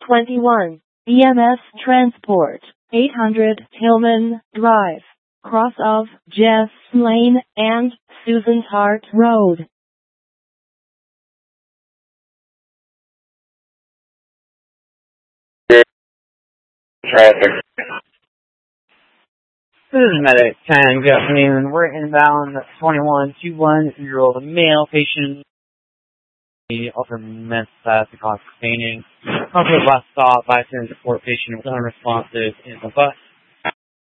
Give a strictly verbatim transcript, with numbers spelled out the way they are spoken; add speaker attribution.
Speaker 1: twenty-one, E M S Transport, eight hundred Tillman Drive, cross of Jess Lane and Susan Hart Road.
Speaker 2: Traffic.
Speaker 3: This is Medic ten. Good afternoon. We're inbound twenty-one twenty-one-year-old male patient. He offered methadone containing. After the last stop, by attending support patient was unresponsive in the bus.